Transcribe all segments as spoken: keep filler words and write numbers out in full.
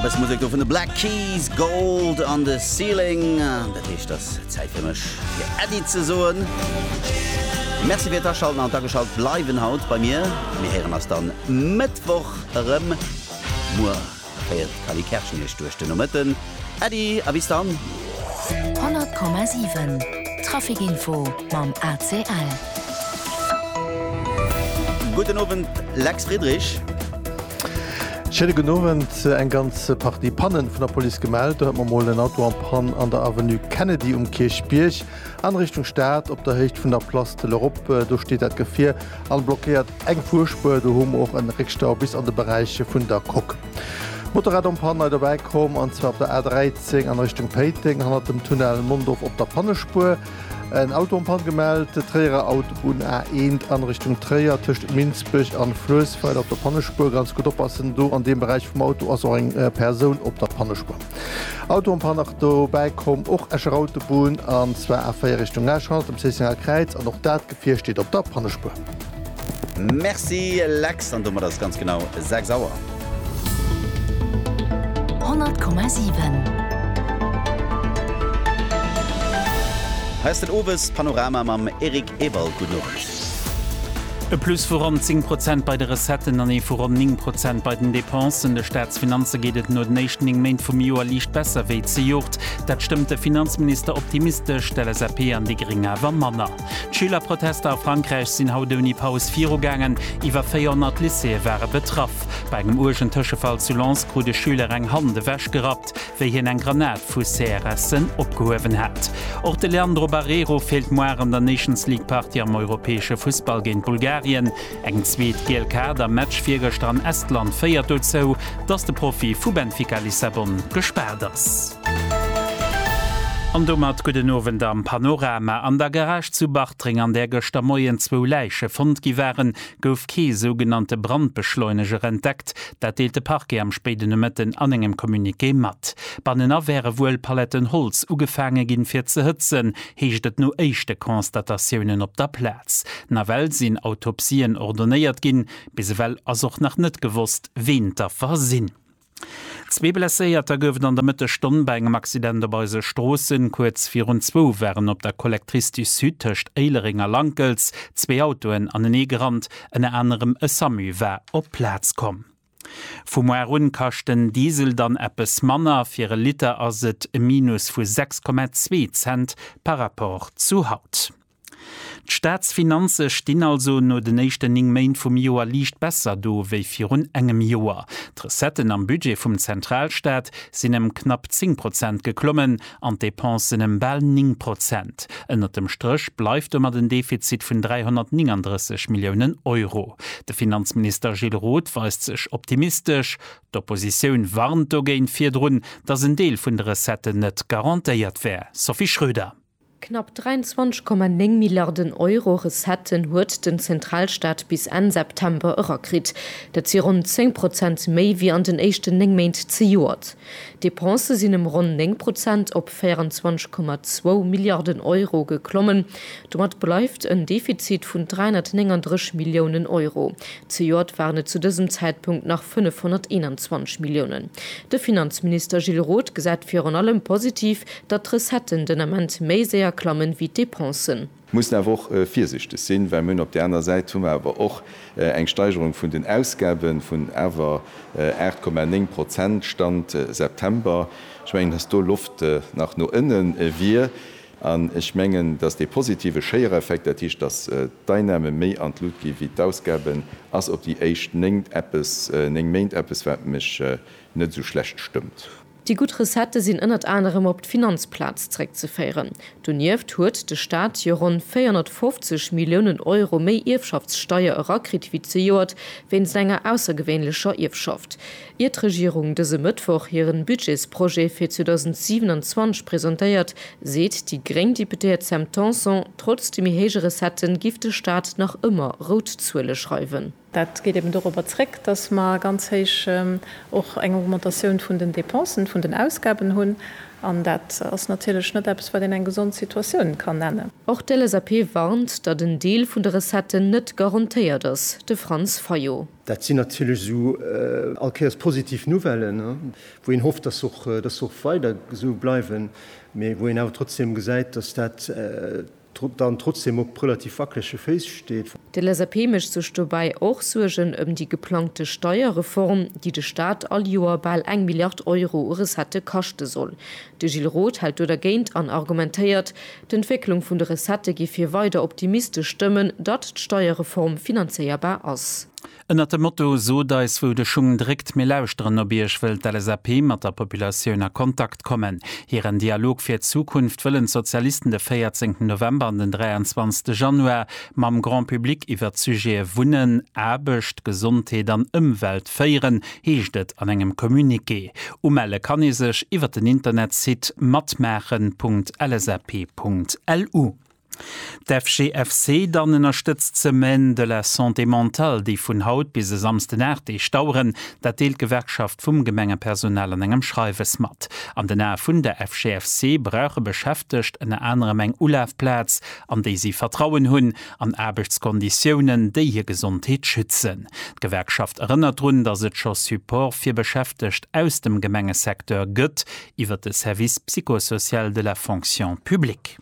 Arbeitsmusik von den Black Keys, Gold on the Ceiling. Das ist das Zeit für mich, für Eddie zu suchen. Merci für das Schalten und Tagesschalt bleiben haut bei mir. Wir hören uns dann Mittwoch rum. Nur feiert Kali Kerschen nicht durch den Mitten. Eddie, bis dann. hundert Komma sieben Trafikinfo beim A C L. Guten Abend, Lex Friedrich. Schönen guten Abend, ein ganze Partie Pannen von der Polizei gemeldet. Da hat man mal ein Auto an Pann an der Avenue Kennedy um Kirchbirch. An Richtung Stadt, auf der Höhe von der Place de l'Europe, da steht das Gefähr, all blockiert, eng Fuhrspur, da haben wir auch einen Rickstau bis an die Bereiche von der Kok. Motorrad und Panne dabei kommen, und zwar auf der A dreizehn an Richtung Peiting, hat dem Tunnel Mundorf auf der Pannespur. Ein Auto am Pan gemeldet, Träger Autobahn A eins an Richtung Träger, zwischen Minzburg an Flößfeld auf der Pannespur. Ganz gut aufpassen, du an dem Bereich vom Auto, also eine Person auf der Pannespur. Auto am Pan nach dabei kommen, auch eine Autobahn, und zwar auf Richtung Eschwald, am Sessinger Kreuz, und auch das Gefähr steht auf der Pannespur. Merci, Lex, dann tun wir das ganz genau sechs Uhr. hundert Komma sieben Heißt den Oves Panorama mam Erik Eberl gut noch. E plus voran zehn Prozent bei de Resetten an e voran neun Prozent bei den Depensen. De Staatsfinanze gehtet no d nächsten Main vum Joer liicht besser wéi ze jocht. Dat stimmt der Finanzminister optimistisch, stelle S P an die geringe Wer Manner. Schülerproteste a Frankreich sinn haut uni Paus vier gangen, iwwer vierhundert Lycée wäre betraff. Bei engem urgen Tëschefall zu Lens kru de Schüler eng Hande wäsch gerat, wéi hien eng Granat vu C R S'en opgehowen hat. Och de Leandro Barreiro fehlt moer an der Nations League Party am europäesche Fußball géint Bulgarien. Eng zweet G L K der Match virgecht an Estland féiert dot zo, dats de Profi vu Benfica Lissabon gesperrt ass. An domat gode Nowen am Panorama an der Garage zu Bachtring an der gester Moien zwo Leiche fond giwaren gouf ke sogenannte Brandbeschleuniger entdeckt, dat deelte Parke am spedene Mëtten an engem Kommuniké mat. Bannnen wäre wouel Paletten Holz ugefange ginn fir ze hëtzen, heeschtet no éichte Konstatatiounen op der Platz. Nawel sinn Autopsien ordonéiert ginn, bis well as och nach net gewusst, wen der versinn. Zwei Blesséierter goufwen an der Mitte Stunde bei engem Accident bei se Strossen kurz vierundzwo wären op der Kollektrice du Süd töcht Eileringer Langels, zwei Autoen an den Egerand, en anderem e Samu wär op Platz kom. Vum run kachten Diesel dann Appes Manner fir Liter ass et e Minus vu sechs Komma zwei Cent par rapport zu Haut. Staatsfinanze stehen also no den nächsten ning Main vum Joer liicht besser do wéi virun engem Joer. D'Resetten am Budget vum Zentralstaat sinn em knapp zehn Prozent geklommen, an Depensen em bell neun Prozent. Ënner dem Strich bleifft immer den Defizit vun dreihundertneununddreißig Millionen Euro. Der Finanzminister Gilles Roth weist sech optimistisch. D'Opposition warnt dogéint firdrun, dats en Deel vun de Resetten net garantéiert wär. Sophie Schröder. Knapp dreiundzwanzig Komma neun Milliarden Euro Resetten huet den Zentralstaat bis an September ëerkrit. Dat sie rund zehn Prozent méi wie an den echten Nengmeint ze Joert. Depense sinn im rund neun Prozent op vierundzwanzig Komma zwei Milliarden Euro geklommen. Dort bleibt ein Defizit vun dreihundertneununddreißig Millionen Euro. Ze Joert waren zu diesem Zeitpunkt nach fünfhunderteinundzwanzig Millionen. Der Finanzminister Gilles Roth gesagt für an allem positiv, dat Resetten den Amment méi sehr klammen wie Depensen. Muss einfach äh, viersichtig sinn, weil man op der anderen Seite aber auch äh, eng Steigerung von den Ausgaben von ever äh, acht Komma neun Prozent stand äh, September. Ich mein, hast du Luft äh, nach nur innen äh, wir an ich mengen, dass die positive Scheiereffekt der Tisch das äh, Dyname méi an Ludgi wie d'Ausgaben als ob die echt neng Apps äh, neng Main Apps mich äh, net so schlecht stimmt. Die gut Resette sind innert anderem op Finanzplatz trägt zu feieren. Donieft huet de Staat hier rund vierhundertfünfzig Millionen Euro méi Irfschaftssteuer erakrit wie ze Jord, wenn senger außergewöhnlicher Irfschaft. Ihr Regierung dese Mittwoch ihren Budgetsprojekt für zweitausendsiebenundzwanzig präsentiert, seht die Grengdeputée Sam Tanson trotz dem hege Resetten gifte Staat noch immer Rotzuelle schreiben. Dat geht eben darüber zurück, dass man ganz heisch ähm, auch eng Augmentation von den Depensen, von den Ausgaben hun, an dat ass natürlich net was den eng gesund Situation kann nennen. Auch de L S A P warnt, dat den Deel vun der Resette net garantiiert ass, de Franz Fayo. Dat sind natürlich so äh, alkes positiv Novellen, ne? Wo ihn hofft, dass auch, äh, das auch weiter so bleiben, wo ihn aber trotzdem gesagt, dass dat äh, dann trotzdem auch relativ wackelsche Face steht. De L S A P mischt sich dabei auch Sorgen um die geplante Steuerreform, die de Staat all Joer bald eng Milliard Euro Ures hatte koste soll. De Gilles Roth halt oder Geint an argumentiert, die Entwicklung von der Resette gi fir weiter optimistisch stimmen, dat d' Steuerreform finanzierbar ass. Ennner dem Motto so dais wo de Schungen direkt mé lausren op Bierch wë d'L S A P mat der Populationioun a Kontakt kommen. Hier en Dialog fir Zukunft wëllen Sozialisten de vierzehnten November an den dreiundzwanzigsten Januar mam Grand Publik iwwer Suje Wunnen, Äbecht, Gesundheet an Ëmwelt féieren, heeschtet an engem Kommuniké. Umelle kann i sech iwwer den Internetsit matmchen punkt l s a p punkt l u. D'F G F C dann unterstützt Semaine de la Santé mentale, die vun Haut bis samsten Erde stauren, dat Deelgewerkschaft vum Gemengepersonal an engem Schreiwes mat. An den Ä vun der F G F C brauche beschäftigt en andere Menge Ulafplatz, an déi sie vertrauen hunn, an Arbeitskonditionen, déi hier Gesundheit schützen. D'Gewerkschaft erinnert run, dass et schon Support fir beschäftigt aus dem Gemengesektor gëtt, iwwer de Service psychosozial de la Fonction publique.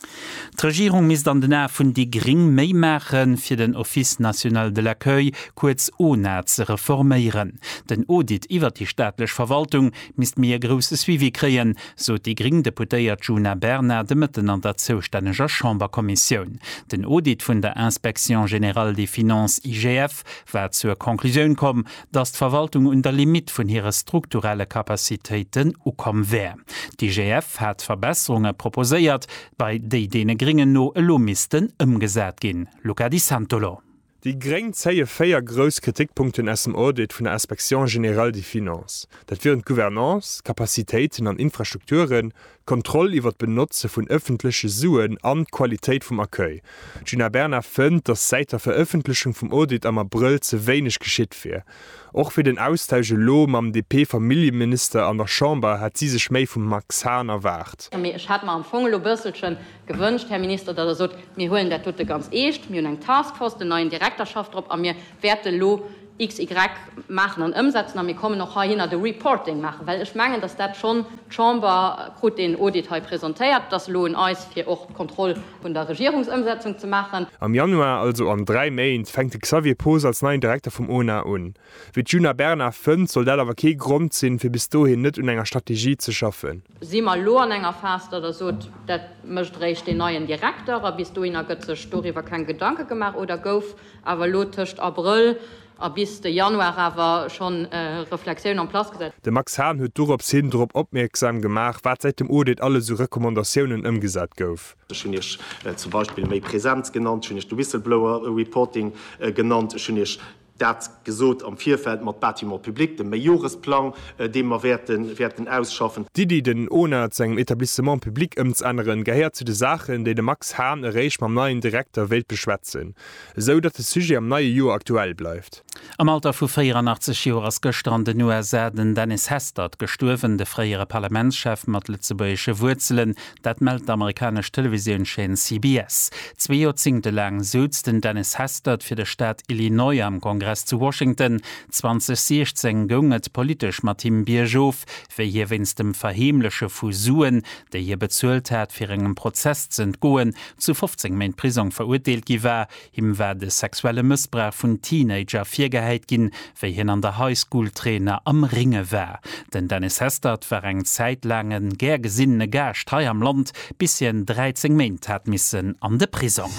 Die Regierung misst an den Ä vun die Gring méi machen fir den Office National de l'Accueil kurz O N A ze reforméieren. Den Audit iwwer die staatlech Verwaltung misst mir grosses Suivi kreien, so die Gring deputéiert Juna Berner de Mëtten an der zoustäneger Chamberkommission. Den Audit vun der Inspection Générale des Finances I G F war zur Konklusion kom, dass d'Verwaltung unter Limit vun ihre strukturelle Kapazitéiten ukom wär. Die I G F hat Verbesserungen proposéiert, bei déi dee geringen no Lomisten ëmgesät ginn. Luca Di Santolo. Die Gring zeie féier grous Kritikpunkten ass dem Audit vun der Inspection Générale des Finances. Dat wären Gouvernance, Kapazitéiten an Infrastrukturen, Kontroll iwwer d'Benutze vun öffentliche Suen an Qualitätit vum Accueil. Juna Berner fënnt, dat seit der Veröffentlichung vum Audit am April ze wéineg geschitt fir. Och fir den Austausch Lo am D P-Familienminister an der Chamber hat sie sech méi vum Max Hahn erwart. Ich hat ma am Fongelo Bësselchen gewünscht, Herr Minister, dat er so mir holen der tote ganz echt, mir eng Taskforce den neuen Direktorschaft op an mir Werte Lo X Y machen an umsetzen, mir kommen noch hin de Reporting machen, weil ich mengen, dass dat schon Chamber gut den Audit präsentiert, das Lohn Eis fir och Kontrolle von der Regierungsumsetzung zu machen. Am Januar, also an drei Main, fängt Xavier Pos als neuen Direktor vom O N A an. Wie Juna Berner fünf soll dat aber ke Grund sinn fir bis dahin net un enger Strategie zu schaffen. Sie mal lo an enger fast oder so, dat mcht recht den neuen Direktor, aber bis du in der Götze Story war kein Gedanke gemacht oder gouf, aber lo töcht April. A bis de Januar awer schon äh, Reflexioun an Plas gesetzt. De Max Hahn huet dorop sinn drop opmerksam gemacht, wat seit dem Audit alle so Rekommandaationen ëmgesat gouf. Schon ich äh, zum Beispiel méi Präsenz genannt, schon ich du Whistleblower Reporting äh, genannt, schon ich dat gesot am Vierfeld mat Bâtiment Publik, den Majoresplan, äh, den wir werden, werden ausschaffen. Die, die den O N A segem Etablissement Publik ëms anderen gehäert zu de Sachen, déi de Max Hahn erreich mam neuen Direktor Welt beschwätzen, so dat de Sujet am neue Joer aktuell bleibt. Am Alter vu vierundachtzig Joer ass gestanden U S A den Dennis Hastert gestuerwen de freiere Parlamentschef mat Lützeburgsche Wurzelen, dat meldt d' amerikasch Televisionschein C B S. Zwei Jozingte lang suz den Dennis Hastert fir de Staat Illinois am Kongress zu Washington. zwanzig sechzehn gonget politisch mat Tim Bierhoff, fir hier winst dem verhemlesche Fusuen, der hier bezuelt hat fir engem Prozess zu entgoen, zu fünfzehn Main Prison verurteilt giwer, him war de sexuelle Missbrauch vun Teenager Viergeheit ginn, fir hin an der Highschool-Trainer am Ringe war. Denn Dennis Hastert war eng zeitlangen, ger gesinnene Gerstrei am Land, bis hien dreizehn Main hat missen an de Prison.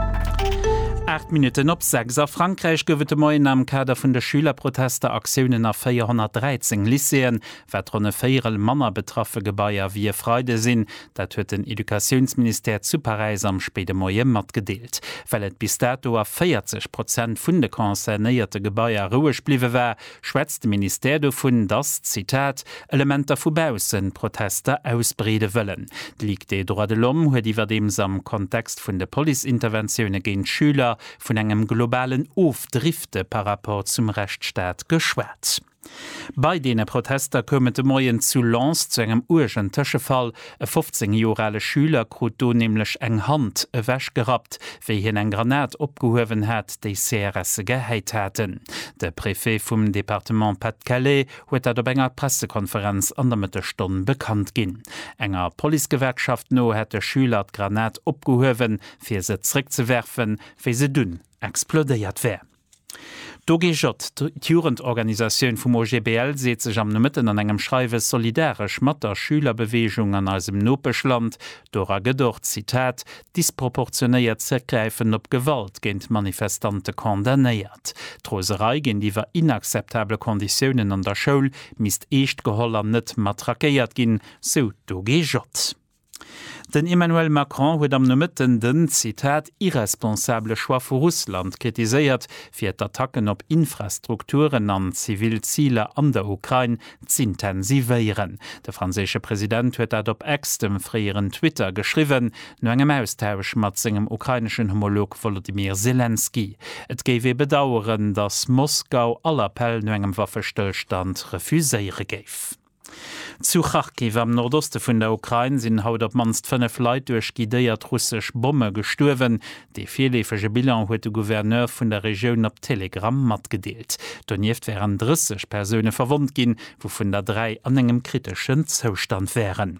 acht Minuten op sechs a Frankreich gowet Moien am Kader vun der Schülerproteste Aktiunen a vierhundertdreizehn Lyceen, wat runne féierel Manner betraffe Gebaier wie Freude sinn, dat huet den Edukationsminister zu Paris am Spede Moie mat gedeelt. Wellt bis dato a vierzig Prozent vun de konzernéierte Gebaier ruhig bliwe war, schwätzt de Minister vun das, Zitat, Elementer vubausen Proteste ausbrede wëllen. Liegt de droit de l'homme huet iwwer dem sam Kontext vun de Poliinterventionioune géint Schüler vun engem globalen Ofdrifte par rapport zum Rechtsstaat geschwert. Bei dene Protester kommen de Moien zu Lens zu engem urgent Tëschefall. E fünfzehnjährige Schüler krut do nämlich eng Hand e wäsch gehabt, wie hin eng Granat opgehowen hat, déi C R S geheit hätten. De Präfet vum Departement Pas-de-Calais huet dat op enger Pressekonferenz an der Mittelstunde bekannt ginn. Enger Poligewerkschaft no hätte Schüler d Granat opgehowen, fir se zrick ze werfen, wie se dünn explodeiert wär. Do gejot d'Jugendorganisaioun vum O G B L seet sech am Mëtten an engem Schreiwe solidarisch mat der Schülerbeweung an asem Nopeschland, dora gedocht Zitat, disproportionéiert zergreifen op Gewalt géint Manifestante kondamnéiert. D'Roserei gin iwwer inakzeptable Konditionioen an der Schoul mist echt geholler net matrakéiert ginn, so do gejot. Den Emmanuel Macron huet am Nëmëtten den Zitat irresponsable Schwa vu Russland kritiséiert fir d'Attacken op Infrastrukturen an Zivilziele an der Ukraine zintensivéieren. De franzésche Präsident huet dat op ex dem fréieren Twitter geschriwen, no engem Austausch mat segem ukrainschen Homolog Volodymyr Zelensky. Et géif e bedaueren, dats Moskau all Appell no engem Waffestillstand refuséiere géif. Zu Charkiw am Nordoste vun der Ukraine sinn haut op manst fënnef Leiit duerch gidéiert russsech Bomme gestuerwen. De virlefege Bilan huet de Gouverneur vun der Regionun op Telegram mat gedeelt. Donieft wären drisseg Persoune verwont ginn, wo vun der drei an engem kritischen Zostand wären.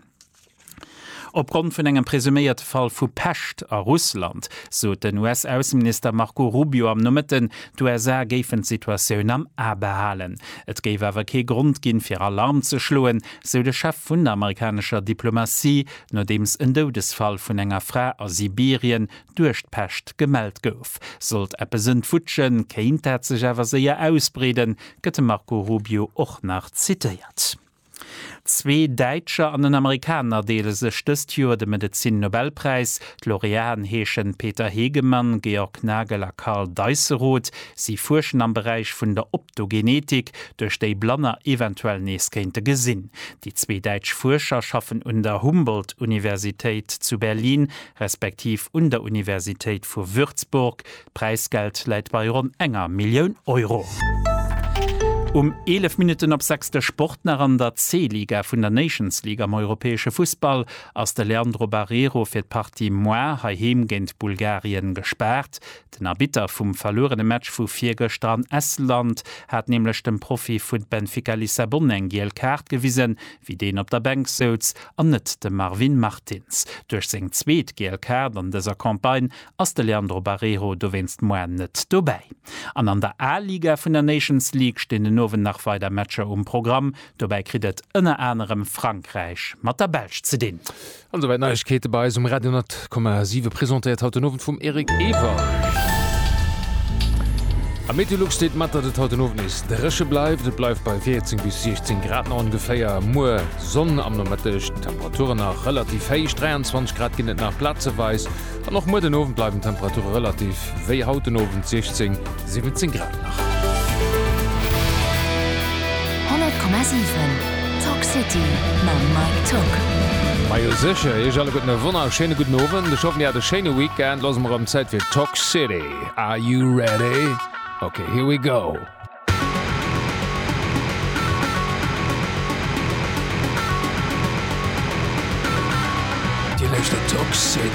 Opgrund vun engem presuméiert Fall vu Pecht a Russland, so den U S-Außenminister Marco Rubio am Nëmmetten du er sa géifen Situationioun am abehalen. Et géif awer ke Grund ginn fir Alarm ze schloen, so de Chef vun der amerikanischer Diplomatie, no dems en Dodesfall vun enger Fra a Sibirien duercht Pecht gemeldt gouf. Sollt Appesinn futschen, kéint dat sech awer seier ausbreden, gëtte Marco Rubio och nach zitiert. Zwei Deitscher an den Amerikaner deele se stöstjuer de Medizin-Nobelpreis, Laureaten heeschen Peter Hegemann, Georg Nagel a Karl Deisseroth, sie furschen am Bereich vun der Optogenetik, durch déi Blanner eventuell neeskente gesinn. Die zwei Deitsch Forscher schaffen un der Humboldt-Universität zu Berlin, respektiv un der Universität vu Würzburg. Preisgeld leiit bei rund enger Millioun Euro. Um elf Minuten op sechs der Sportner an der C-Liga vun der Nations League am europäesche Fußball ass der Leandro Barrero fir d Partie Moi haheem géint Bulgarien gesperrt. Den Arbiter vum verlorene Match vu Viergestern Estland hat nämlich dem Profi vun Benfica Lissabon eng giel Kart gewiesen, wie den op der Bank soz an net de Marvin Martins. Durch seng zweet giel Kart an deser Kampagne ass der Leandro Barrero do wennst Moi net dobei. An an der A-Liga vun der Nations League stehen den nowen nach weiter Matscher um Programm, dobei kritet ënner anderem Frankreich mat der Belsch ze den. Also bei Neuigkete bei um Radio net Komma sieben präsentiert haut nowen vum Erik Ewer. Am Meteorolog steht mat dat haut nowen is. Der Rësche bleibt, et bleif bei vierzehn bis sechzehn Grad ungefähr Mo Sonne am normalch Temperaturen nach relativ heich dreiundzwanzig Grad ginnet nach Platzeweis. An noch mo den Ofen bleiben Temperatur relativ wéi hauten Ofen sechzehn siebzehn Grad nach. hundert Komma sieben Talk City na Mike Talk. Meier secher ech alle gut Wonner Schene gut Nowen, de schaffen ja de Schene Weekend lass mar am Zeit fir Talk City. Are you ready? Okay, here we go. Die lechte Talk City.